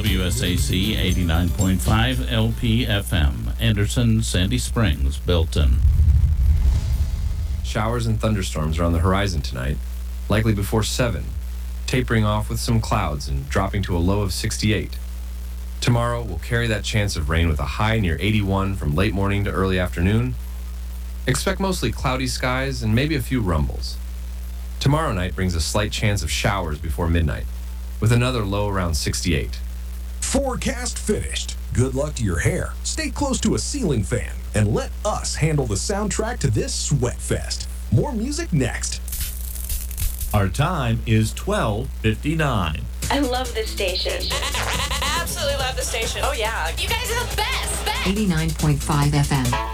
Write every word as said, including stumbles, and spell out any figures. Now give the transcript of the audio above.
W S A C eighty-nine point five L P F M, Anderson, Sandy Springs, Belton. Showers and thunderstorms are on the horizon tonight, likely before seven, tapering off with some clouds and dropping to a low of sixty-eight. Tomorrow will carry that chance of rain with a high near eighty-one from late morning to early afternoon. Expect mostly cloudy skies and maybe a few rumbles. Tomorrow night brings a slight chance of showers before midnight, with another low around sixty-eight. Forecast finished. Good luck to your hair. Stay close to a ceiling fan and let us handle the soundtrack to this sweat fest. More music next. Our time is twelve fifty-nine. I love this station. Absolutely love the station. Oh, yeah. You guys are the best. best. eighty-nine point five F M.